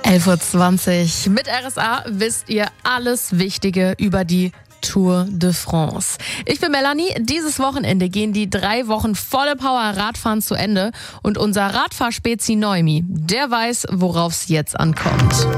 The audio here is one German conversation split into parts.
11:20 Uhr. Mit RSA wisst ihr alles Wichtige über die Tour de France. Ich bin Melanie. Dieses Wochenende gehen die 3 Wochen volle Power Radfahren zu Ende. Und unser Radfahrspezi Noemi, der weiß, worauf es jetzt ankommt.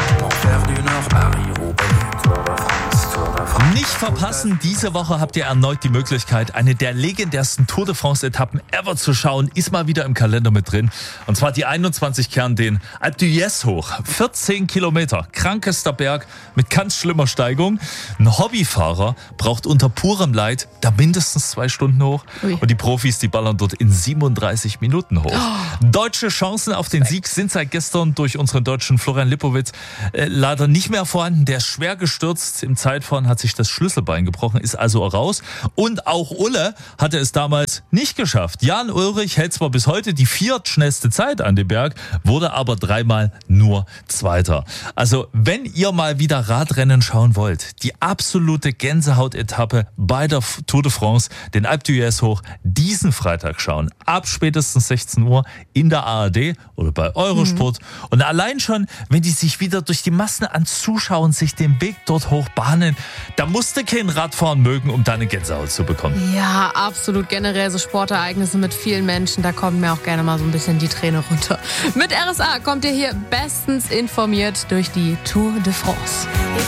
Nicht verpassen, diese Woche habt ihr erneut die Möglichkeit, eine der legendärsten Tour de France-Etappen ever zu schauen. Ist mal wieder im Kalender mit drin. Und zwar die 21 Kern, den Alpe d'Huez hoch. 14 Kilometer, krankester Berg mit ganz schlimmer Steigung. Ein Hobbyfahrer braucht unter purem Leid da mindestens 2 Stunden hoch. Ui. Und die Profis, die ballern dort in 37 Minuten hoch. Deutsche Chancen auf den Sieg sind seit gestern durch unseren Deutschen Florian Lipowitz leider nicht mehr vorhanden. Der ist schwer gestürzt im Zeitfahren, hat sich das Schlüsselbein gebrochen, ist also raus. Und auch Ulle hatte es damals nicht geschafft. Jan Ullrich hält zwar bis heute die 4. schnellste Zeit an dem Berg, wurde aber 3-mal nur Zweiter. Also wenn ihr mal wieder Radrennen schauen wollt, die absolute Gänsehaut-Etappe bei der Tour de France, den Alpe d'Huez hoch, diesen Freitag schauen. Ab spätestens 16 Uhr in der ARD oder bei Eurosport. Und allein schon, wenn die sich wieder durch die Massen an Zuschauern sich den Weg dort hoch bahnen, da musst du kein Radfahren mögen, um deine Gänsehaut zu bekommen. Ja, absolut. Generell so Sportereignisse mit vielen Menschen, da kommt mir auch gerne mal so ein bisschen die Träne runter. Mit RSA kommt ihr hier bestens informiert durch die Tour de France.